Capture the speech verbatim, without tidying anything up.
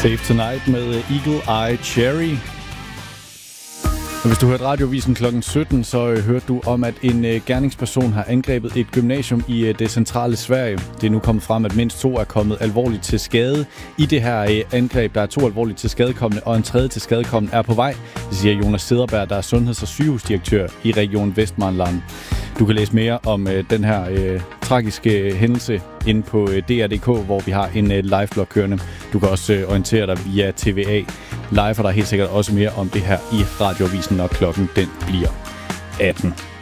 Save Tonight med Eagle Eye Cherry. Og hvis du hørte Radiovisen klokken sytten, så øh, hørte du om, at en øh, gerningsperson har angrebet et gymnasium i øh, det centrale Sverige. Det er nu kommet frem, at mindst to er kommet alvorligt til skade i det her øh, angreb. Der er to alvorligt til skadekommende, og en tredje til skadekommende er på vej. Det siger Jonas Cederberg, der er sundheds- og sygehusdirektør i Region Västmanland. Du kan læse mere om øh, den her øh, tragiske hændelse inde på øh, D R punktum d k, hvor vi har en øh, live-blog kørende. Du kan også øh, orientere dig via T V A Live, og der er helt sikkert også mere om det her i Radioavisen, når klokken den bliver atten.